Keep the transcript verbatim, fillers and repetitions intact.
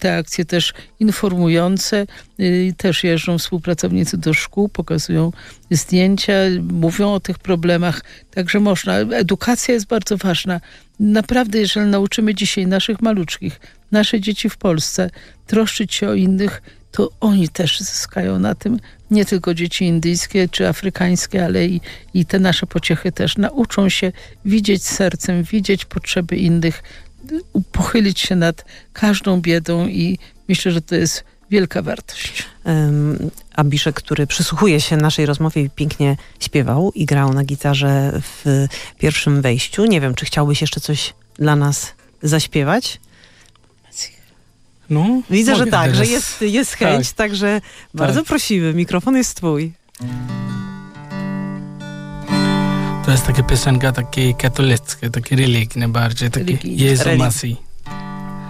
te akcje też informujące. Też jeżdżą współpracownicy do szkół, pokazują zdjęcia, mówią o tych problemach. Także można. Edukacja jest bardzo ważna. Naprawdę, jeżeli nauczymy dzisiaj naszych maluczkich, nasze dzieci w Polsce troszczyć się o innych, to oni też zyskają na tym. Nie tylko dzieci indyjskie czy afrykańskie, ale i, i te nasze pociechy też nauczą się widzieć sercem, widzieć potrzeby innych, pochylić się nad każdą biedą i myślę, że to jest wielka wartość. Um, Abiszek, który przysłuchuje się naszej rozmowie i pięknie śpiewał i grał na gitarze w pierwszym wejściu. Nie wiem, czy chciałbyś jeszcze coś dla nas zaśpiewać? No, widzę, że tak, teraz. że jest, jest chęć, tak. także bardzo tak. prosimy, mikrofon jest twój. To jest taka piosenka, takie katolickie, takie religijne bardziej, takie Jezu Masji.